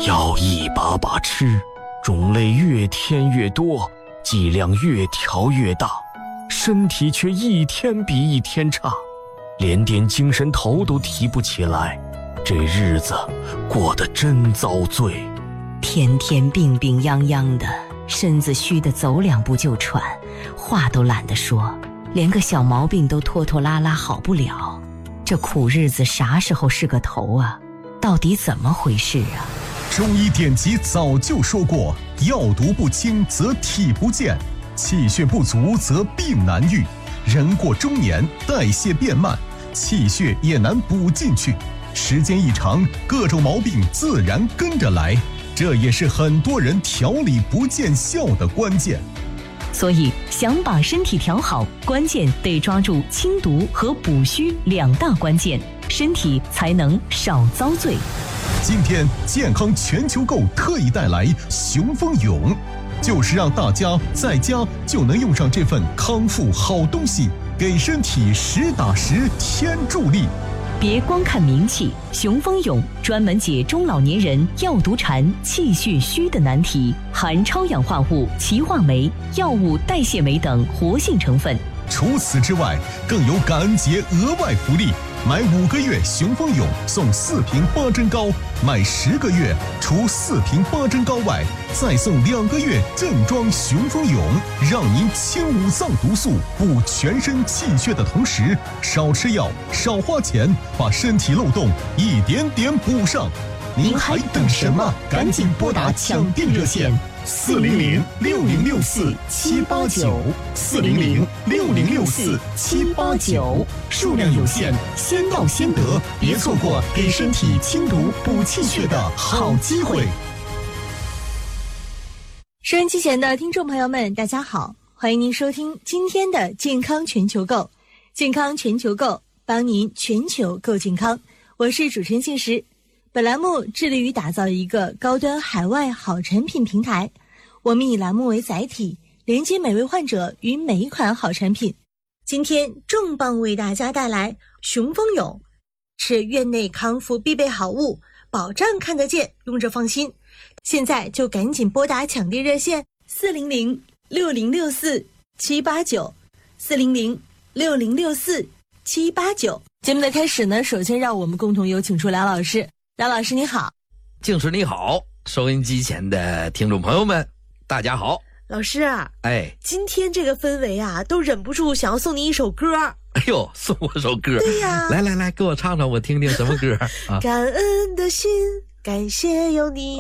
要一把把吃，种类越添越多，剂量越调越大，身体却一天比一天差，连点精神头都提不起来，这日子过得真遭罪。 天天病病殃殃的，身子虚得走2步就喘，话都懒得说，连个小毛病都拖拖拉拉好不了。这苦日子啥时候是个头啊？到底怎么回事啊？ 中医典籍早就说过，药毒不清则体不健，气血不足则病难愈。人过中年，代谢变慢，气血也难补进去，时间一长，各种毛病自然跟着来，这也是很多人调理不见效的关键。 所以想把身体调好，关键得抓住清毒和补虚2大关键，身体才能少遭罪。 今天健康全球购特意带来雄风勇，就是让大家在家就能用上这份康复好东西，给身体实打实添助力。 别光看名气，雄风勇专门解中老年人药毒馋、气血虚的难题，含超氧化物、歧化酶、药物代谢酶等活性成分。 除此之外，更有感恩节额外福利，买5个月雄风勇送4瓶8珍膏，买10个月除4瓶8珍膏外，再送2个月正装雄风勇，让您清5脏毒素、补全身气血的同时，少吃药、少花钱，把身体漏洞一点点补上。您还等什么？赶紧拨打抢订热线400-6064-789，400-6064-789，数量有限，先到先得，别错过给身体清毒补气血的好机会。 收音机前的听众朋友们，大家好，欢迎您收听今天的健康全球购。健康全球购，帮您全球购健康，我是主持人信实。本栏目致力于打造一个高端海外好产品平台，我们以栏目为载体，连接每位患者与每一款好产品。今天重磅为大家带来雄风勇，是院内康复必备好物，保障看得见，用着放心。现在就赶紧拨打抢订热线400-6064-789，400-6064-789。节目的开始呢，首先让我们共同有请出梁老师。梁老师你好。 静师你好，收音机前的听众朋友们大家好。 老师啊，今天这个氛围啊，都忍不住想要送你一首歌。 哎呦，送我首歌？ 对呀， 来，给我唱唱，我听听什么歌啊？ 感恩的心，感谢有你。